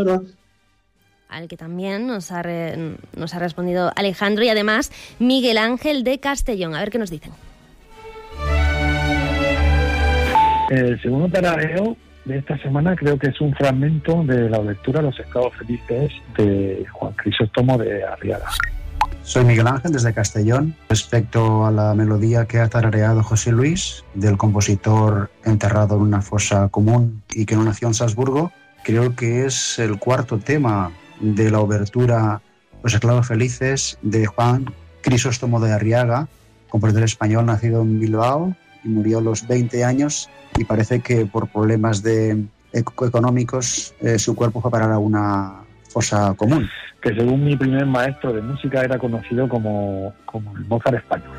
al que también nos ha respondido Alejandro y además Miguel Ángel de Castellón. A ver qué nos dicen. El segundo tarareo de esta semana creo que es un fragmento de la lectura Los Esclavos Felices de Juan Crisóstomo de Arriaga. Soy Miguel Ángel desde Castellón. Respecto a la melodía que ha tarareado José Luis, del compositor enterrado en una fosa común y que no nació en Salzburgo, creo que es el cuarto tema de la obertura Los Esclavos Felices de Juan Crisóstomo de Arriaga, compositor español nacido en Bilbao y murió a los 20 años y parece que por problemas económicos su cuerpo fue a parar a una fosa común. Que según mi primer maestro de música era conocido como el Mozart español.